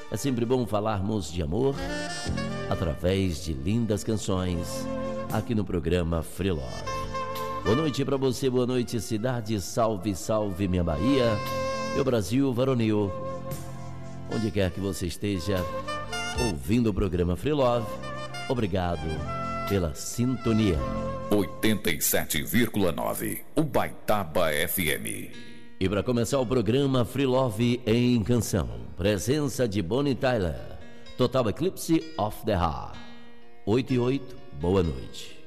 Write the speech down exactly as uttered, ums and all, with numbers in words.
É sempre bom falarmos de amor através de lindas canções aqui no programa Free Love. Boa noite para você, boa noite cidade, salve, salve minha Bahia, meu Brasil varonil. Onde quer que você esteja ouvindo o programa Free Love, obrigado pela sintonia. oitenta e sete vírgula nove, Ubaitaba F M. E para começar o programa Free Love em canção, presença de Bonnie Tyler, Total Eclipse of the Heart. oito e oito, boa noite.